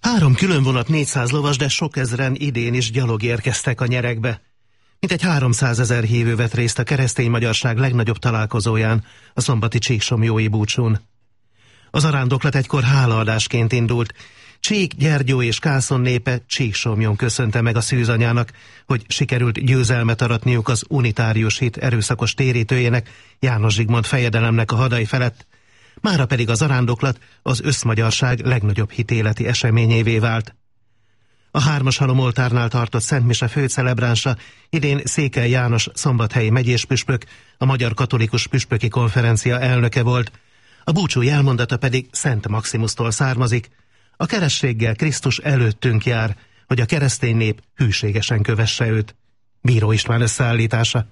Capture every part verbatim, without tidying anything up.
Három különvonat négyszáz lovas, de sok ezren idén is gyalog érkeztek a nyeregbe. Mintegy háromszázezer hívő vett részt a keresztény magyarság legnagyobb találkozóján, a szombati csíksomjói búcsún. Az arándoklat egykor hálaadásként indult. Csík, Gyergyó és Kászon népe Csíksomjon köszönte meg a szűzanyának, hogy sikerült győzelmet aratniuk az unitárius hit erőszakos térítőjének, János Zsigmond fejedelemnek a hadai felett. Mára pedig az arándoklat az összmagyarság legnagyobb hitéleti eseményévé vált. A Hármashalom oltárnál tartott szentmise főcelebránsa idén Székely János szombathelyi megyéspüspök, a Magyar Katolikus Püspöki Konferencia elnöke volt, a búcsú jelmondata pedig Szent Maximusztól származik: a kerességgel Krisztus előttünk jár, hogy a keresztény nép hűségesen kövesse őt. Bíró István összeállítása.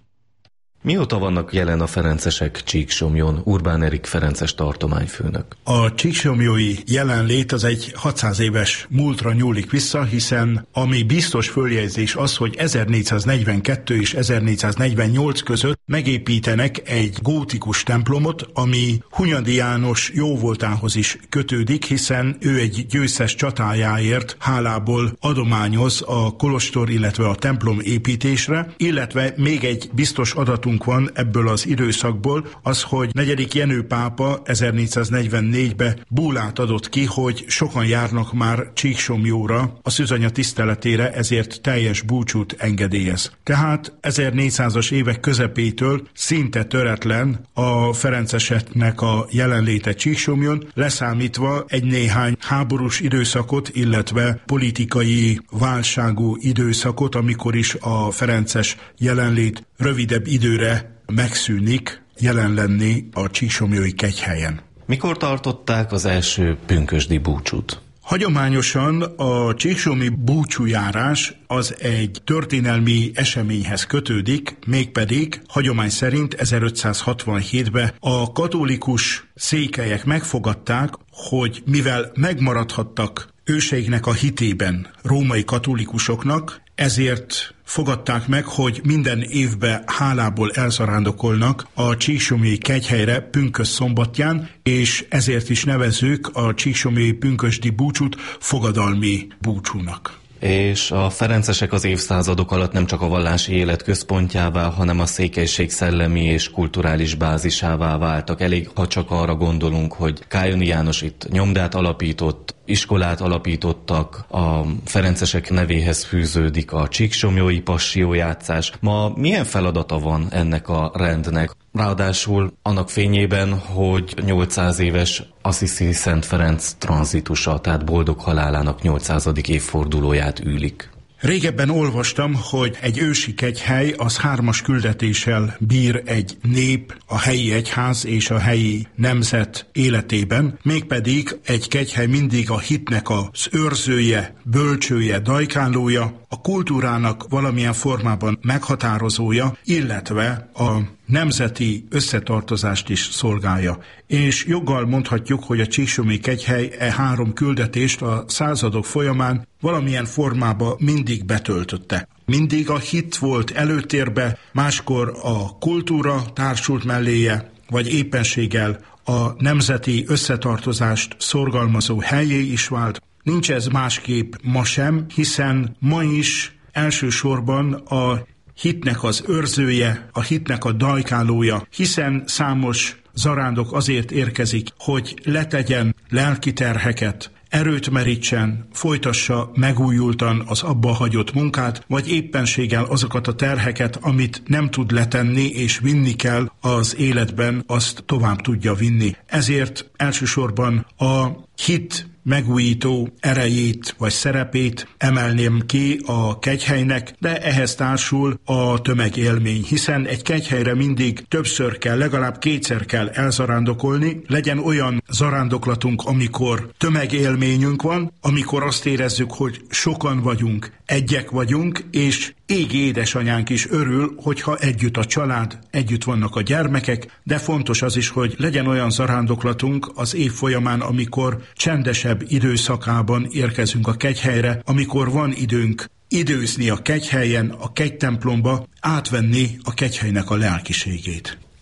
Mióta vannak jelen a ferencesek Csíksomjon? Urbán Erik ferences tartományfőnök. A csíksomjói jelenlét az egy hatszáz éves múltra nyúlik vissza, hiszen ami biztos följegyzés az, hogy ezernégyszáznegyvenkettő és ezernégyszáznegyvennyolc között megépítenek egy gótikus templomot, ami Hunyadi János jóvoltához is kötődik, hiszen ő egy győztes csatájáért hálából adományoz a kolostor, illetve a templom építésre, illetve még egy biztos adatunk van ebből az időszakból, az, hogy negyedik Jenő pápa ezernégyszáznegyvennégyben búlát adott ki, hogy sokan járnak már Csíksomjóra a szűzanya tiszteletére, ezért teljes búcsút engedélyez. Tehát ezernégyszázas évek közepétől szinte töretlen a ferenceseknek a jelenléte Csíksomjon, leszámítva egy néhány háborús időszakot, illetve politikai válságú időszakot, amikor is a ferences jelenlét rövidebb időre megszűnik jelen lenni a csíksomjói kegyhelyen. Mikor tartották az első pünkösdi búcsút? Hagyományosan a csíksomjói búcsújárás az egy történelmi eseményhez kötődik, mégpedig hagyomány szerint ezerötszázhatvanhétben a katolikus székelyek megfogadták, hogy mivel megmaradhattak őseiknek a hitében, római katolikusoknak, ezért fogadták meg, hogy minden évben hálából elzarándokolnak a csíksomjói kegyhelyre pünkösd szombatján, és ezért is nevezzük a csíksomjói pünkösdi búcsút fogadalmi búcsúnak. És a ferencesek az évszázadok alatt nem csak a vallási élet központjává, hanem a székelység szellemi és kulturális bázisává váltak. Elég, ha csak arra gondolunk, hogy Kályoni János itt nyomdát alapított, iskolát alapítottak, a ferencesek nevéhez fűződik a csíksomjói passiójátszás. Ma milyen feladata van ennek a rendnek? Ráadásul annak fényében, hogy nyolcszáz éves Assisi Szent Ferenc tranzitusa, tehát boldog halálának nyolcszázadik évfordulóját ülik. Régebben olvastam, hogy egy ősi kegyhely az hármas küldetéssel bír egy nép, a helyi egyház és a helyi nemzet életében, mégpedig egy kegyhely mindig a hitnek az őrzője, bölcsője, dajkálója, a kultúrának valamilyen formában meghatározója, illetve a nemzeti összetartozást is szolgálja. És joggal mondhatjuk, hogy a csíksomjói kegyhely e három küldetést a századok folyamán valamilyen formában mindig betöltötte. Mindig a hit volt előtérbe, máskor a kultúra társult melléje, vagy éppenséggel a nemzeti összetartozást szorgalmazó helyé is vált. Nincs ez másképp ma sem, hiszen ma is elsősorban a hitnek az őrzője, a hitnek a dajkálója, hiszen számos zarándok azért érkezik, hogy letegyen lelki terheket, erőt merítsen, folytassa megújultan az abba hagyott munkát, vagy éppenséggel azokat a terheket, amit nem tud letenni és vinni kell az életben, azt tovább tudja vinni. Ezért elsősorban a hit megújító erejét vagy szerepét emelném ki a kegyhelynek, de ehhez társul a tömegélmény, hiszen egy kegyhelyre mindig többször kell, legalább kétszer kell elzarándokolni, legyen olyan zarándoklatunk, amikor tömegélményünk van, amikor azt érezzük, hogy sokan vagyunk, egyek vagyunk, és égi édesanyánk is örül, hogyha együtt a család, együtt vannak a gyermekek, de fontos az is, hogy legyen olyan zarándoklatunk az év folyamán, amikor csendesebb időszakában érkezünk a kegyhelyre, amikor van időnk időzni a kegyhelyen, a kegytemplomba, átvenni a kegyhelynek a lelkiségét.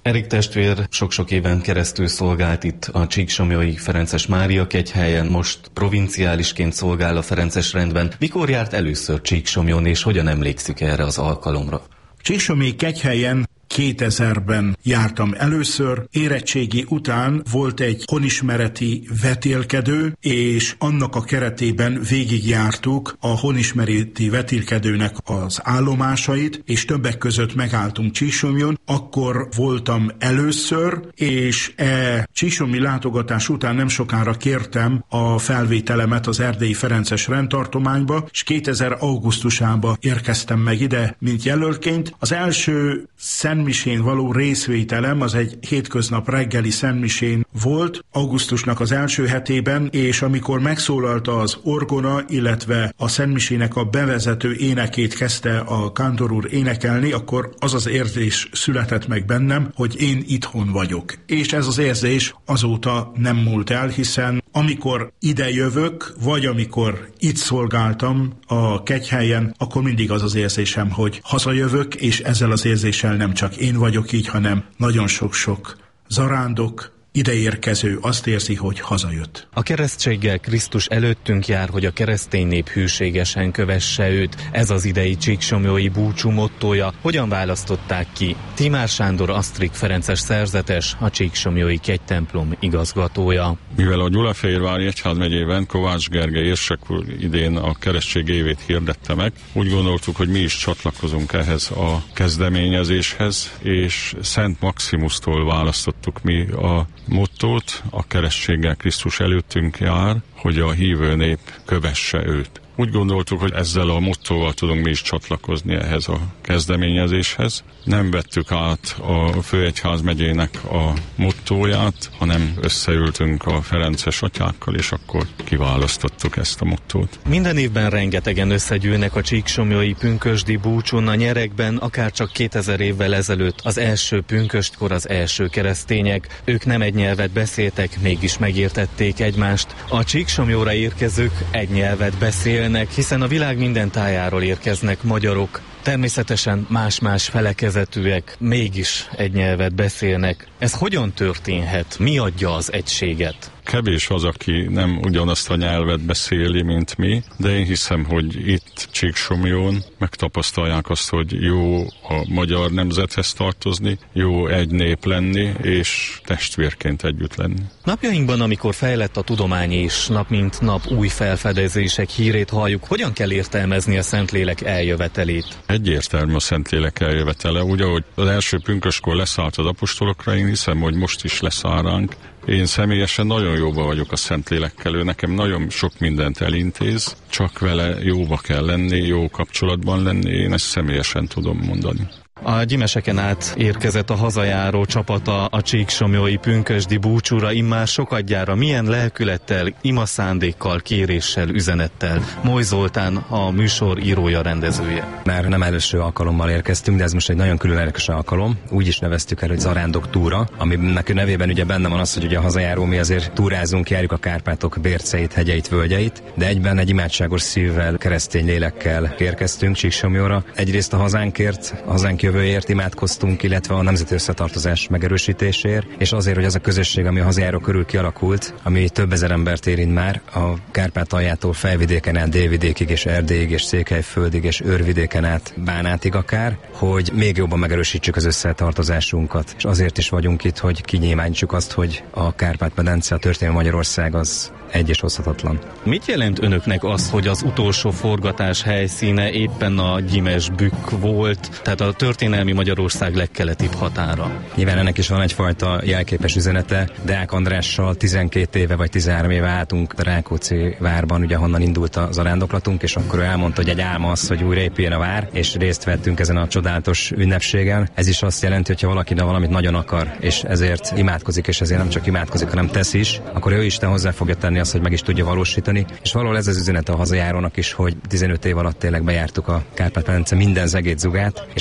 Erik testvér sok-sok éven keresztül szolgált itt a Csíksomlyói Ferences Mária kegyhelyen, most provinciálisként szolgál a Ferences rendben. Mikor járt először Csíksomlyón, és hogyan emlékszik erre az alkalomra? Csíksomlyói kegyhelyen kétezerben jártam először, érettségi után volt egy honismereti vetélkedő, és annak a keretében végigjártuk a honismereti vetélkedőnek az állomásait, és többek között megálltunk Csíksomlyon. Akkor voltam először, és e csíksomlyi látogatás után nem sokára kértem a felvételemet az Erdélyi Ferences rendtartományba, és kétezer augusztusába érkeztem meg ide, mint jelöltként. Az első szentmisén való részvételem az egy hétköznap reggeli szentmisén volt, augusztusnak az első hetében, és amikor megszólalta az orgona, illetve a szentmisének a bevezető énekét kezdte a kántor úr énekelni, akkor az az érzés született meg bennem, hogy én itthon vagyok. És ez az érzés azóta nem múlt el, hiszen amikor ide jövök, vagy amikor itt szolgáltam a kegyhelyen, akkor mindig az az érzésem, hogy hazajövök, és ezzel az érzéssel nem csak én vagyok így, hanem nagyon sok-sok zarándok, ideérkező azt érzi, hogy hazajött. A keresztséggel Krisztus előttünk jár, hogy a keresztény nép hűségesen kövesse őt. Ez az idei csíksomlyói búcsú mottója. Hogyan választották ki? Timár Sándor Asztrik ferences szerzetes, a Csíksomlyói kegytemplom igazgatója. Mivel a Gyulafehérvári egyházmegyében Kovács Gergely érsek úr idén a keresztség évét hirdette meg, úgy gondoltuk, hogy mi is csatlakozunk ehhez a kezdeményezéshez, és Szent Maximusztól választottuk mi a mottót, a keresztséggel Krisztus előttünk jár, hogy a hívő nép kövesse őt. Úgy gondoltuk, hogy ezzel a mottóval tudunk mi is csatlakozni ehhez a kezdeményezéshez. Nem vettük át a főegyházmegyének a mottóját, hanem összeültünk a ferences atyákkal, és akkor kiválasztottuk ezt a mottót. Minden évben rengetegen összegyűlnek a csíksomlyói pünkösdi búcsún a nyerekben, akár csak kétezer évvel ezelőtt az első pünköstkor az első keresztények. Ők nem egy nyelvet beszéltek, mégis megértették egymást. A Csíksomlyóra érkezők egy nyelvet beszélnek, hiszen a világ minden tájáról érkeznek magyarok. Természetesen más-más felekezetűek, mégis egy nyelvet beszélnek. Ez hogyan történhet? Mi adja az egységet? Kevés az, aki nem ugyanazt a nyelvet beszéli, mint mi, de én hiszem, hogy itt Csíksomlyón megtapasztalják azt, hogy jó a magyar nemzethez tartozni, jó egy nép lenni, és testvérként együtt lenni. Napjainkban, amikor fejlett a tudomány és nap mint nap új felfedezések hírét halljuk, hogyan kell értelmezni a Szentlélek eljövetelét? Egyértelmű a Szentlélek eljövetele, úgy, ahogy az első pünköstkor leszállt az apostolokra, én hiszem, hogy most is leszáll ránk. Én személyesen nagyon jóba vagyok a Szentlélekkel, ő nekem nagyon sok mindent elintéz, csak vele jóba kell lenni, jó kapcsolatban lenni, én ezt személyesen tudom mondani. A gyimeseken át érkezett a hazajáró csapata a csíksomlyói pünkösdi búcsúra, immár sokadjára milyen lelkülettel, ima szándékkal, kéréssel, üzenettel. Moly Zoltán, a műsor írója, rendezője. Már nem előső alkalommal érkeztünk, de ez most egy nagyon különleges alkalom. Úgy is neveztük el, hogy zarándok túra, aminek nevében ugye benne van az, hogy ugye a hazajáró, mi azért túrázunk, járjuk a Kárpátok bérceit, hegyeit, völgyeit, de egyben egy imádságos szívvel, keresztény lélekkel érkeztünk Csíksomlyóra. Egyrészt a hazánkért, a hazánk jövőért imádkoztunk, illetve a nemzeti összetartozás megerősítésért, és azért, hogy az a közösség, ami a hazájáról körül kialakult, ami több ezer embert érint már, a Kárpátaljától Felvidéken át Délvidékig és Erdélyig és Székelyföldig és Őrvidéken át Bánátig akár, hogy még jobban megerősítsük az összetartozásunkat. És azért is vagyunk itt, hogy kinyilvánítsuk azt, hogy a Kárpát-medence, a történelmi Magyarország az egy és hozhatatlan. Mit jelent önöknek az, hogy az utolsó forgatás helyszíne éppen a Gyimesbükk volt, tehát a történelmi Magyarország legkeletibb határa? Nyilván ennek is van egyfajta jelképes üzenete. Deák Andrással tizenkét éve vagy tizenhárom éve álltunk a Rákóczi várban, ugye honnan indult a zarándoklatunk, és akkor ő elmondta, hogy egy álma az, hogy újra épüljön a vár, és részt vettünk ezen a csodálatos ünnepségen. Ez is azt jelenti, hogy ha valaki valamit nagyon akar, és ezért imádkozik, és ezért nem csak imádkozik, hanem tesz is, akkor ő Isten hozzá fogja tenni azt, hogy meg is tudja valósítani. És valahol ez az üzenet a hazajárónak is, hogy tizenöt év alatt tényleg bejártuk a Kárpát-medence minden zegét zugát, és azt gondolom,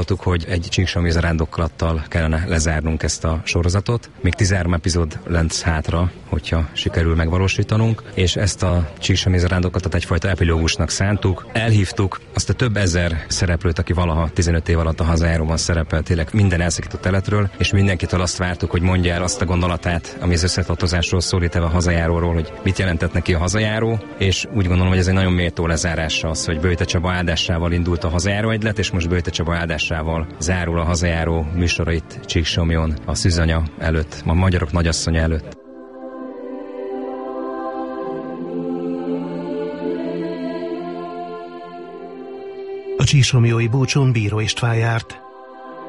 gondoltuk, hogy egy Csíksomlyói zarándoklattal kellene lezárnunk ezt a sorozatot. Még tizenhárom epizód lesz hátra, hogyha sikerül megvalósítanunk, és ezt a Csíksomlyói zarándoklatot egyfajta epilógusnak szántuk. Elhívtuk azt a több ezer szereplőt, aki valaha tizenöt év alatt a Hazajáróban szerepelt, tényleg minden elszakított teletről, és mindenkitől azt vártuk, hogy mondja el azt a gondolatát, ami az összetartozásról szólít el a Hazajáróról, hogy mit jelentett neki a Hazajáró, és úgy gondolom, hogy ez egy nagyon méltó lezárása az, hogy Böjte Csaba áldásával indult a Hazajáró egylet, és most Böjte Csaba áldásával zárul a Hazajáró műsorait Csíksomlyon a szűzanya előtt, a magyarok nagyasszonya előtt. A csíksomlyói búcsún Bíró István járt.